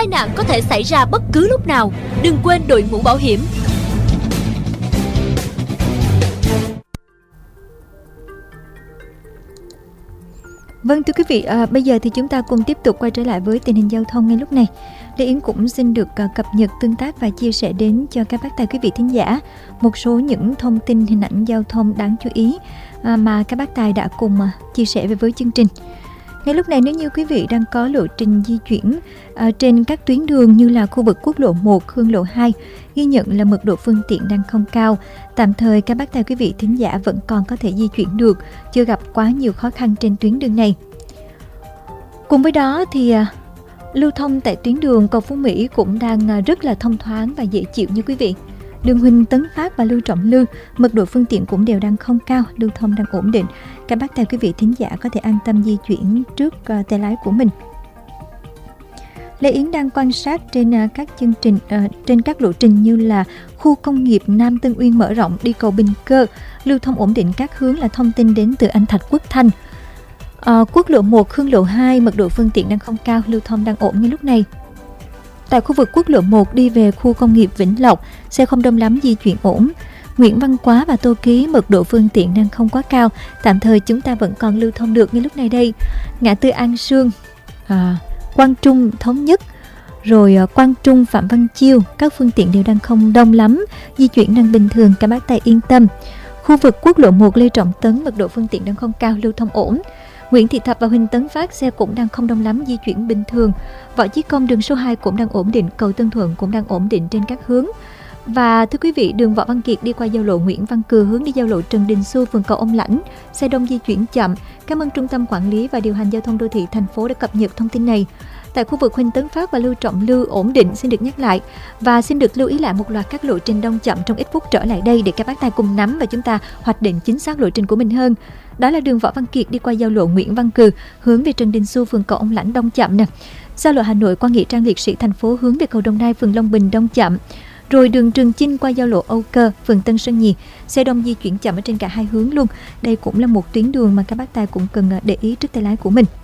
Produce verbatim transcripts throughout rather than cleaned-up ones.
tai nạn có thể xảy ra bất cứ lúc nào. Đừng quên đội mũ bảo hiểm. Vâng thưa quý vị, à, bây giờ thì chúng ta cùng tiếp tục quay trở lại với tình hình giao thông ngay lúc này. Lê Yến cũng xin được à, cập nhật, tương tác và chia sẻ đến cho các bác tài quý vị thính giả một số những thông tin hình ảnh giao thông đáng chú ý à, mà các bác tài đã cùng à, chia sẻ về với chương trình. Ngay lúc này, nếu như quý vị đang có lộ trình di chuyển à, trên các tuyến đường như là khu vực quốc lộ một, hương lộ hai, ghi nhận là mật độ phương tiện đang không cao. Tạm thời các bác tài quý vị thính giả vẫn còn có thể di chuyển được, chưa gặp quá nhiều khó khăn trên tuyến đường này. Cùng với đó thì à, lưu thông tại tuyến đường cầu Phú Mỹ cũng đang à, rất là thông thoáng và dễ chịu như quý vị. Đường Huỳnh Tấn Phát và Lưu Trọng Lư, mật độ phương tiện cũng đều đang không cao, lưu thông đang ổn định. Các bác tài quý vị thính giả có thể an tâm di chuyển trước uh, tay lái của mình. Lê Yến đang quan sát trên uh, các chương trình uh, trên các lộ trình như là khu công nghiệp Nam Tân Uyên mở rộng đi cầu Bình Cơ, lưu thông ổn định các hướng là thông tin đến từ anh Thạch Quốc Thanh. Uh, quốc lộ một, hương lộ hai, mật độ phương tiện đang không cao, lưu thông đang ổn ngay lúc này. Tại khu vực quốc lộ một đi về khu công nghiệp Vĩnh Lộc, xe không đông lắm, di chuyển ổn. Nguyễn Văn Quá và Tô Ký, mật độ phương tiện đang không quá cao, tạm thời chúng ta vẫn còn lưu thông được ngay lúc này đây. Ngã tư An Sương, à, Quang Trung Thống Nhất, rồi à, Quang Trung Phạm Văn Chiêu, các phương tiện đều đang không đông lắm, di chuyển đang bình thường, các bác tài yên tâm. Khu vực quốc lộ một Lê Trọng Tấn, mật độ phương tiện đang không cao, lưu thông ổn. Nguyễn Thị Thập và Huỳnh Tấn Phát, xe cũng đang không đông lắm, di chuyển bình thường. Võ Chí Công đường số hai cũng đang ổn định, cầu Tân Thuận cũng đang ổn định trên các hướng. Và thưa quý vị, đường Võ Văn Kiệt đi qua giao lộ Nguyễn Văn Cừ hướng đi giao lộ Trần Đình Xu, phường Cầu Ông Lãnh, xe đông di chuyển chậm. Cảm ơn Trung tâm Quản lý và Điều hành Giao thông Đô thị thành phố đã cập nhật thông tin này. Tại khu vực Huỳnh Tấn Phát và Lưu Trọng Lư ổn định, xin được nhắc lại và xin được lưu ý lại một loạt các lộ trình đông chậm trong ít phút trở lại đây để các bác tài cùng nắm và chúng ta hoạch định chính xác lộ trình của mình hơn. Đó là đường Võ Văn Kiệt đi qua giao lộ Nguyễn Văn Cừ hướng về Trần Đình Xu, phường Cầu Ông Lãnh đông chậm nè. Giao lộ Hà Nội qua nghĩa trang liệt sĩ thành phố hướng về cầu Đồng Nai, phường Long Bình đông chậm. Rồi đường Trường Chinh qua giao lộ Âu Cơ, phường Tân Sơn Nhì, xe đông di chuyển chậm ở trên cả hai hướng luôn. Đây cũng là một tuyến đường mà các bác tài cũng cần để ý trước tay lái của mình.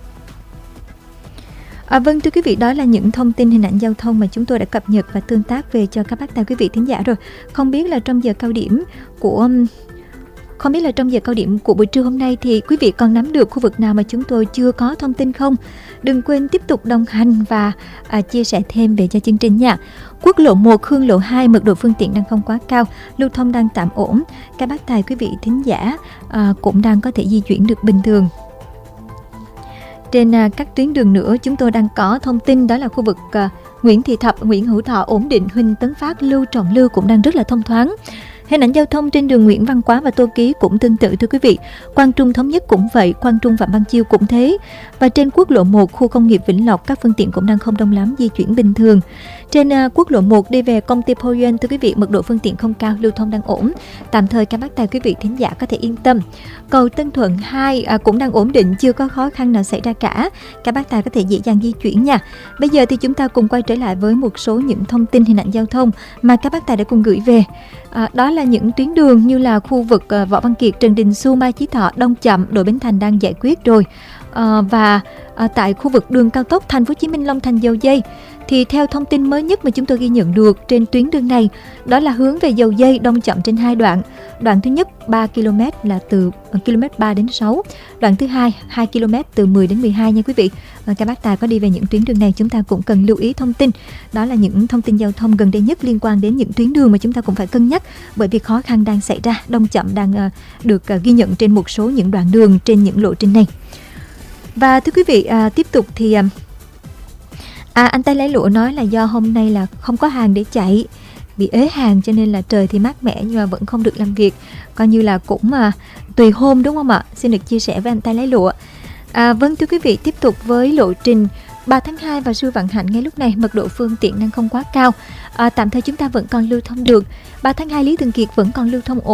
À, vâng thưa quý vị, đó là những thông tin hình ảnh giao thông mà chúng tôi đã cập nhật và tương tác về cho các bác tài quý vị thính giả rồi. Không biết là trong giờ cao điểm của Không biết là trong giờ cao điểm của buổi trưa hôm nay thì quý vị còn nắm được khu vực nào mà chúng tôi chưa có thông tin không? Đừng quên tiếp tục đồng hành và à, chia sẻ thêm về cho chương trình nha. Quốc lộ một, hương lộ hai, mật độ phương tiện đang không quá cao, lưu thông đang tạm ổn. Các bác tài quý vị thính giả à, cũng đang có thể di chuyển được bình thường. Trên à, các tuyến đường nữa chúng tôi đang có thông tin, đó là khu vực à, Nguyễn Thị Thập, Nguyễn Hữu Thọ ổn định, Huỳnh Tấn Phát, Lưu Trọng Lư cũng đang rất là thông thoáng. Hình ảnh giao thông trên đường Nguyễn Văn Quá và Tô Ký cũng tương tự thưa quý vị. Quang Trung Thống Nhất cũng vậy, Quang Trung Phạm Văn Chiêu cũng thế. Và trên quốc lộ một, khu công nghiệp Vĩnh Lộc, các phương tiện cũng đang không đông lắm, di chuyển bình thường. Trên uh, quốc lộ một đi về công ty Poyen thưa quý vị, mật độ phương tiện không cao, lưu thông đang ổn. Tạm thời các bác tài quý vị thính giả có thể yên tâm. Cầu Tân Thuận hai uh, cũng đang ổn định, chưa có khó khăn nào xảy ra cả. Các bác tài có thể dễ dàng di chuyển nha. Bây giờ thì chúng ta cùng quay trở lại với một số những thông tin hình ảnh giao thông mà các bác tài đã cùng gửi về. À, đó là những tuyến đường như là khu vực uh, Võ Văn Kiệt, Trần Đình Xu, Mai Chí Thọ đông chậm, đội Bến Thành đang giải quyết rồi. À, và à, tại khu vực đường cao tốc Thành phố Hồ Chí Minh Long Thành Dầu Giây thì theo thông tin mới nhất mà chúng tôi ghi nhận được trên tuyến đường này, đó là hướng về Dầu Giây đông chậm trên hai đoạn. Đoạn thứ nhất ba ki lô mét là từ km ba đến sáu, đoạn thứ hai hai ki lô mét từ mười đến mười hai nha quý vị. À, các bác tài có đi về những tuyến đường này chúng ta cũng cần lưu ý thông tin. Đó là những thông tin giao thông gần đây nhất liên quan đến những tuyến đường mà chúng ta cũng phải cân nhắc, bởi vì khó khăn đang xảy ra, đông chậm đang uh, được uh, ghi nhận trên một số những đoạn đường trên những lộ trình này. Và thưa quý vị, à, tiếp tục thì à, anh tay lấy lụa nói là do hôm nay là không có hàng để chạy, bị ế hàng cho nên là trời thì mát mẻ nhưng mà vẫn không được làm việc, coi như là cũng mà tùy hôm đúng không ạ? Xin được chia sẻ với anh tay lấy lụa. À, vâng thưa quý vị, tiếp tục với lộ trình ba tháng hai và Sư Vạn Hạnh ngay lúc này, mật độ phương tiện đang không quá cao, à, tạm thời chúng ta vẫn còn lưu thông được. ba tháng hai Lý Thường Kiệt vẫn còn lưu thông ổn.